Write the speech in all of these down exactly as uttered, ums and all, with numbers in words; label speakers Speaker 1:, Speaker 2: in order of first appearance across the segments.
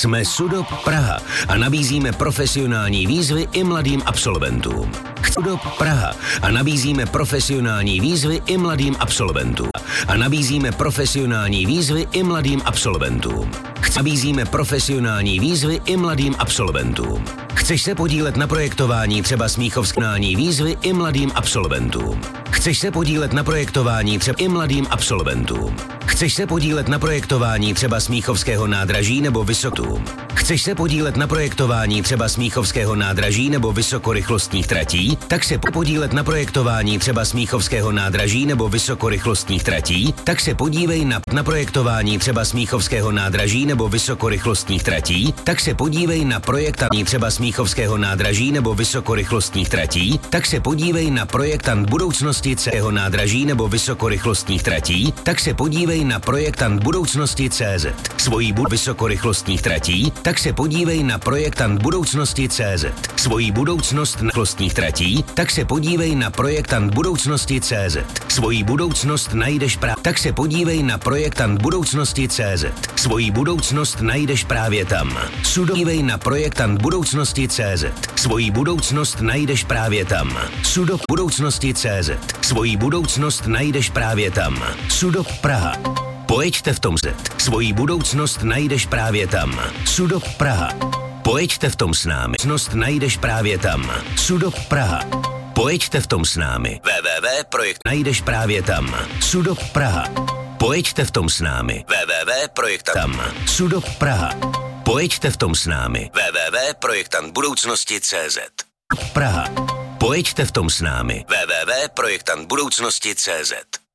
Speaker 1: Jsme Sudop Praha a nabízíme profesionální výzvy i mladým absolventům. Sudop Praha a nabízíme profesionální výzvy i mladým absolventům. A nabízíme profesionální výzvy i mladým absolventům. Nabízíme profesionální výzvy i mladým absolventům. Chceš se podílet na projektování třeba smíchovskání výzvy i mladým absolventům? Chceš se podílet na projektování třeba i mladým absolventům? Chceš se podílet na projektování třeba Smíchovského nádraží nebo vysokotům? Chceš se podílet na projektování třeba Smíchovského nádraží nebo vysokorychlostních tratí? Tak se podílet na projektování třeba Smíchovského nádraží nebo vysokorychlostních tratí? Tak se podívej na, na projektování třeba Smíchovského nádraží nebo vysokorychlostních tratí? Tak se podívej na projektování třeba Smíchovského nádraží nebo vysokorychlostních tratí? Tak se podívej na projektant budoucnosti celého nádraží nebo vysokorychlostních tratí? Tak se podívej na projektant budoucnosti C Z. Svojí bud vysokorychlostních tratí? Tak se podívej na projektant budoucnosti C Z. Svojí budoucnost na rychlostních tratí? Tak se podívej na projektant budoucnosti C Z. Svojí budoucnost najdeš právě. Tak se podívej na projektant budoucnosti C Z. Svojí budoucnost najdeš právě tam. Sudopívej na projektant budoucnosti C Z. Svojí budoucnost najdeš právě tam. Sudop budoucnosti C Z. Svojí budoucnost najdeš právě tam. Sudop Praha. Pojeďte v tom Z. Svojí budoucnost najdeš právě tam. Sudop Praha. Pojeďte v tom s námi. Budoucnost najdeš právě tam. Sudop Praha. Pojeďte v tom s námi. www projekt najdeš právě tam. Sudop Praha. Pojeďte v tom s námi. www projekt tam. Sudop Praha. Pojeďte v tom s námi. www projektant budoucnosti C Z. Praha. Pojeďte v tom s námi. www projektant budoucnosti C Z.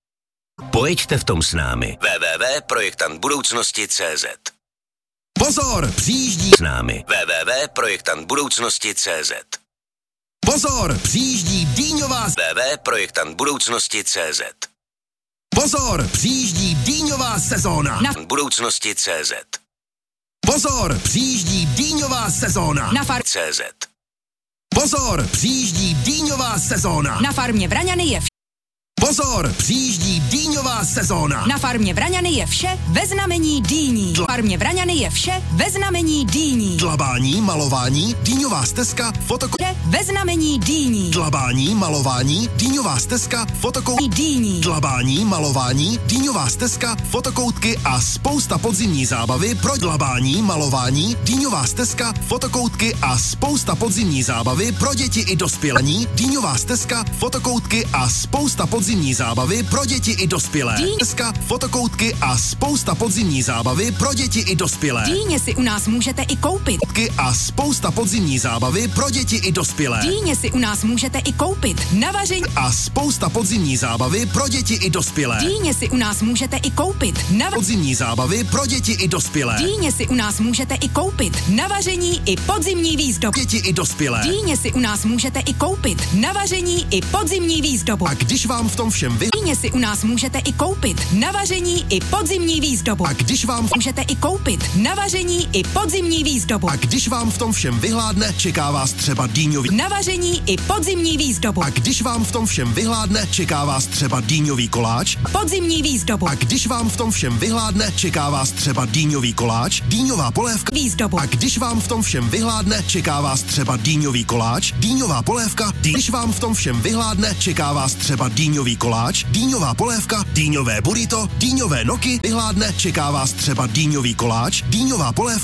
Speaker 1: Pojeďte v tom s námi. www projektant budoucnosti C Z.
Speaker 2: Pozor, přijíždí
Speaker 1: S námi. www projektant budoucnosti C Z.
Speaker 2: Pozor, přijíždí dýňová
Speaker 1: www projektant budoucnosti C Z.
Speaker 2: Pozor, přijíždí dýňová sezóna
Speaker 1: Na budoucnosti C Z.
Speaker 2: Pozor, přijíždí dýňová sezóna
Speaker 3: Na far...
Speaker 1: C Z.
Speaker 2: Pozor, přijíždí dýňová sezóna
Speaker 3: Na farmě Vraňany je vše.
Speaker 2: Pozor, přijíždí dýňová sezóna
Speaker 3: Na farmě Vraňany je vše ve znamení dýní. Na farmě Vraňany je vše ve znamení dýní.
Speaker 2: Dlabání, malování, dýňová stezka, fotoko...
Speaker 3: Ve znamení dýní.
Speaker 2: Dlabání, malování, dýňová stezka, fotokou...
Speaker 3: Dýní.
Speaker 2: Dlabání, malování, dýňová stezka, fotokoutky a spousta podzimní zábavy pro dlabání, malování, dýňová stezka, fotokoutky a spousta podzimní zábavy pro děti i dospělí, dýňová stezka, fotokoutky a spousta podzimní zábavy pro děti i dospělé. Stezka, fotokoutky a spousta podzimní zábavy pro děti i dospělé.
Speaker 3: Dýně si u nás můžete i koupit.
Speaker 2: A spousta podzimní zábavy pro děti i dospělé.
Speaker 3: Dýně si u nás můžete i koupit. Na vaření.
Speaker 2: A spousta podzimní zábavy pro děti i dospělé.
Speaker 3: Dýně si u nás můžete i koupit. Na
Speaker 2: Podzimní zábavy pro děti i dospělé.
Speaker 3: Dýně si u nás můžete i koupit. Na vaření i podzimní výzdobu.
Speaker 2: Děti i dospělé.
Speaker 3: Dýně si u nás můžete i koupit. Na vaření i podzimní výzdobu.
Speaker 2: A když vám v tom všem vy...
Speaker 3: Dýně si u nás můžete i koupit. Na vaření i podzimní výzdobu.
Speaker 2: A když vám v...
Speaker 3: Můžete i koupit. Na vaření i podzimní výzdobu.
Speaker 2: A když vám v tom všem vyhládne, čeká vás třeba dýňový...
Speaker 3: Na vaření i podzimní výzdobu.
Speaker 2: A když vám v tom všem vyhládne, čeká vás třeba dýňový koláč.
Speaker 3: Podzimní výzdobu.
Speaker 2: A když vám v tom všem vyhládne, čeká vás třeba dýňový koláč, dýňová polévka.
Speaker 3: Výzdobu.
Speaker 2: A když vám v tom všem vyhládne, čeká vás třeba dýňový koláč, dýňová polévka. Když vám v tom všem vyhládne, čeká vás třeba dýňový koláč, dýňová polévka, dýňové burrito, dýňové noky. Vyhládne, čeká vás třeba dýňový koláč, dýňová polévka.